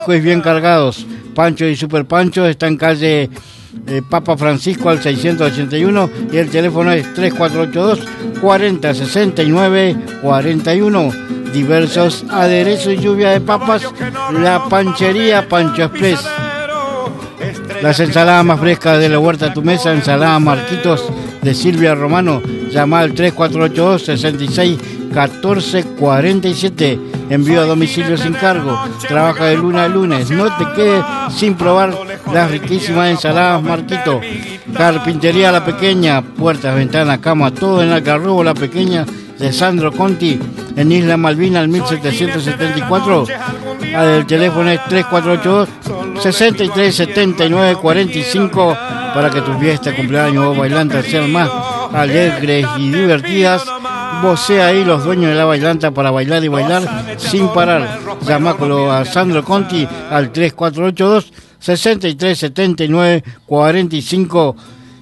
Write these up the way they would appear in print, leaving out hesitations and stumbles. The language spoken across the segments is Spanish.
bien cargados. Pancho y Super Pancho está en calle Papa Francisco al 681 y el teléfono es 3482 40 69 41. Diversos aderezos y lluvia de papas. La panchería Pancho Express. Las ensaladas más frescas de la huerta a tu mesa. Ensalada Marquitos de Silvia Romano. Llama al 3482 66 14 47. Envío a domicilio sin cargo. Trabaja de lunes a lunes. No te quedes sin probar las riquísimas ensaladas Marquito. Carpintería La Pequeña. Puertas, ventanas, cama, todo en Algarrobo La Pequeña de Sandro Conti. En Isla Malvina al 1774. El teléfono es 3482 63 79 45 para que tus fiestas, cumpleaños o bailantas sean más alegres y divertidas. Vocea ahí los dueños de la bailanta para bailar y bailar sin parar. Llamácolo a Sandro Conti al 3482 63 79 45.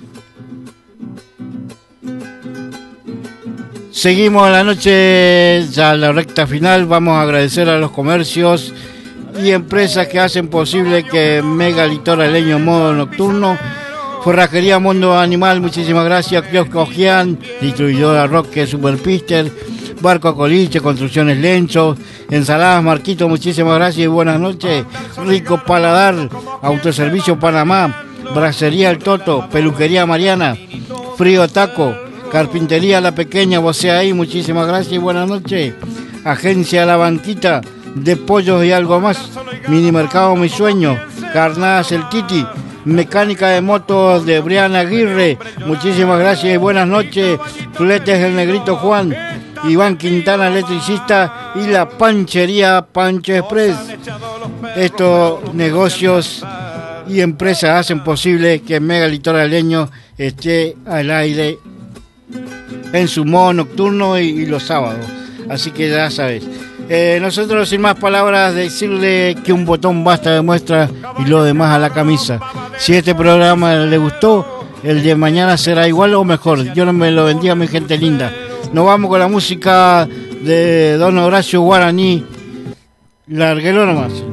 Seguimos en la noche, ya la recta final. Vamos a agradecer a los comercios y empresas que hacen posible que Mega Litoraleño Modo Nocturno. Forrajería Mundo Animal, muchísimas gracias. Kiosco Ojian, distribuidora Roque Superpister, Barco Coliche, Construcciones Lenzo, Ensaladas Marquito, muchísimas gracias y buenas noches. Rico Paladar, Autoservicio Panamá, Bracería El Toto, Peluquería Mariana, Frío Taco, Carpintería La Pequeña, vocea ahí, muchísimas gracias y buenas noches. Agencia La Banquita, de pollos y algo más. Mini Mercado Mi Sueño, Carnadas El Titi, Mecánica de motos de Briana Aguirre, muchísimas gracias y buenas noches. Fletes del Negrito Juan, Iván Quintana, electricista, y la panchería Pancho Express. Estos negocios y empresas hacen posible que Mega Litoraleño esté al aire en su modo nocturno y los sábados. Así que ya sabes. Nosotros sin más palabras decirle que un botón basta de muestra y lo demás a la camisa. Si este programa le gustó, el de mañana será igual o mejor. Dios me lo bendiga, mi gente linda. Nos vamos con la música de Don Horacio Guaraní. Larguelo nomás.